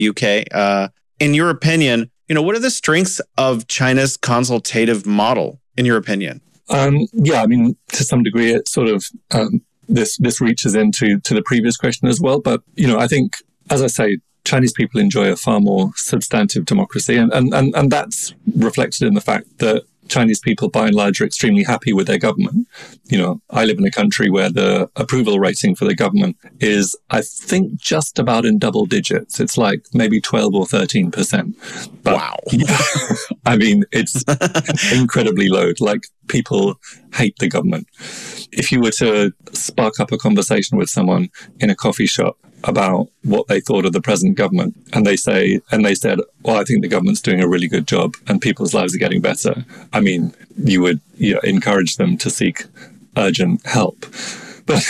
UK. In your opinion, what are the strengths of China's consultative model, in your opinion? Yeah, I mean, to some degree, it sort of this reaches into the previous question as well. But I think, as I say, Chinese people enjoy a far more substantive democracy, and that's reflected in the fact that Chinese people, by and large, are extremely happy with their government. I live in a country where the approval rating for the government is, I think, just about in double digits. It's like maybe 12 or 13%. But, wow. I mean, it's incredibly low. Like, people hate the government. If you were to spark up a conversation with someone in a coffee shop about what they thought of the present government, and they said, well, I think the government's doing a really good job and people's lives are getting better, I mean, you would encourage them to seek urgent help. But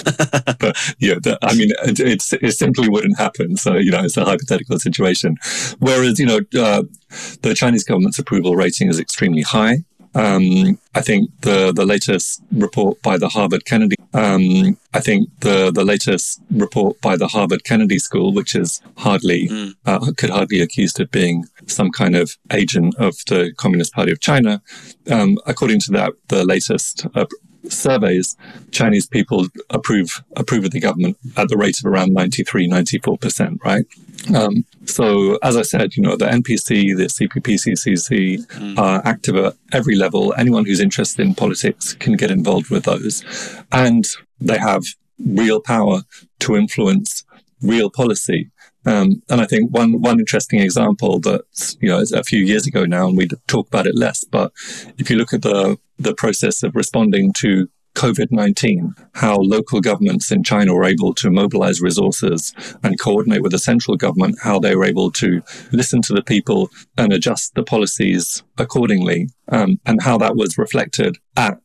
it simply wouldn't happen. So, it's a hypothetical situation. Whereas, the Chinese government's approval rating is extremely high. I think the latest report by the Harvard Kennedy School, which is could hardly be accused of being some kind of agent of the Communist Party of China. According to that, the latest surveys, Chinese people approve of the government at the rate of around 93-94%, right? So, as I said, the NPC, the CPPCCC are active at every level. Anyone who's interested in politics can get involved with those. And they have real power to influence real policy. And I think one interesting example that's, is a few years ago now, and we talk about it less, but if you look at the process of responding to COVID-19, how local governments in China were able to mobilize resources and coordinate with the central government, how they were able to listen to the people and adjust the policies accordingly, and how that was reflected at,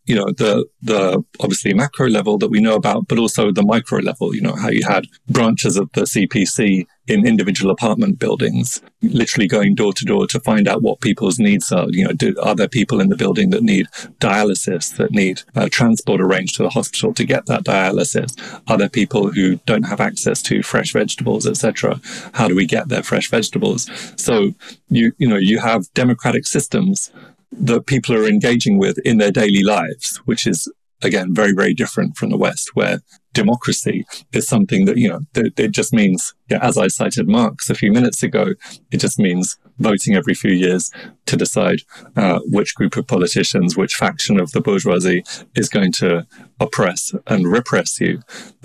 the obviously macro level that we know about, but also the micro level, how you had branches of the CPC in individual apartment buildings, literally going door to door to find out what people's needs are. Are there people in the building that need dialysis, that need transport arranged to the hospital to get that dialysis? Are there people who don't have access to fresh vegetables, etc.? How do we get their fresh vegetables? So you have democratic systems that people are engaging with in their daily lives, which is, again, very, very different from the West, where democracy is something that, it just means, as I cited Marx a few minutes ago, it just means voting every few years to decide which group of politicians, which faction of the bourgeoisie is going to oppress and repress you.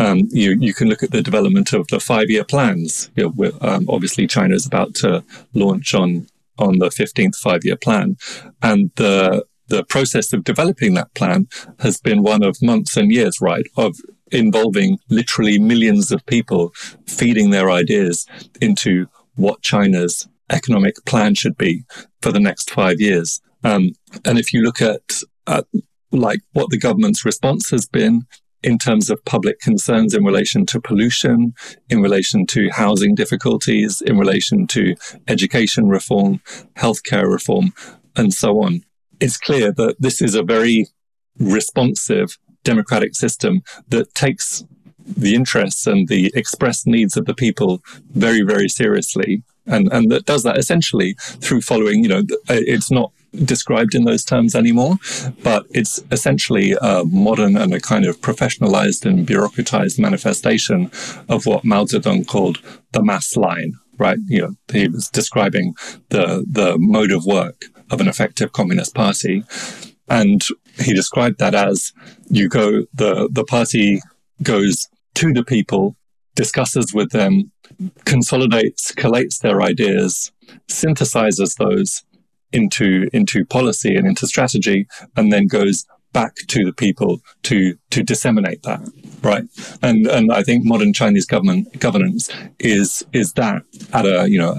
You can look at the development of the 5-year plans. Obviously, China is about to launch on the 15th 5-year plan. And the process of developing that plan has been one of months and years, right, of involving literally millions of people feeding their ideas into what China's economic plan should be for the next 5 years. And if you look at like what the government's response has been in terms of public concerns in relation to pollution, in relation to housing difficulties, in relation to education reform, healthcare reform, and so on, it's clear that this is a very responsive democratic system that takes the interests and the expressed needs of the people very, very seriously. And that does that essentially through following, it's not described in those terms anymore, but it's essentially a modern and a kind of professionalized and bureaucratized manifestation of what Mao Zedong called the mass line, right? He was describing the mode of work of an effective communist party. And he described that as the party goes to the people, discusses with them, consolidates, collates their ideas, synthesizes those into policy and into strategy, and then goes back to the people to disseminate that, right? And I think modern Chinese governance is that at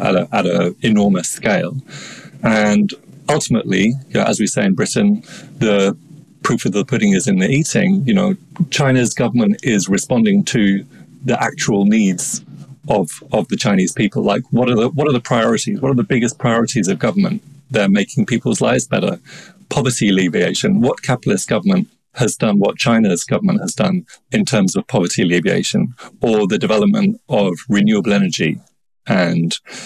a enormous scale. And ultimately, as we say in Britain, the proof of the pudding is in the eating. China's government is responding to the actual needs of the Chinese people. Like, what are the priorities? What are the biggest priorities of government? They're making people's lives better. Poverty alleviation. What capitalist government has done what China's government has done in terms of poverty alleviation, or the development of renewable energy and